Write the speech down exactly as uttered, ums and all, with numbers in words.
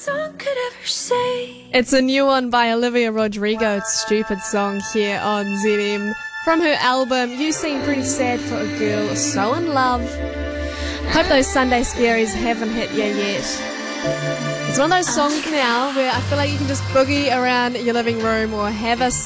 Song could ever say. It's a new one by Olivia Rodrigo. It's Stupid Song here on Z M. From her album, You Seem Pretty Sad for a Girl So in Love. Hope those Sunday scaries haven't hit you yet. It's one of those songs now where I feel like you can just boogie around your living room or have a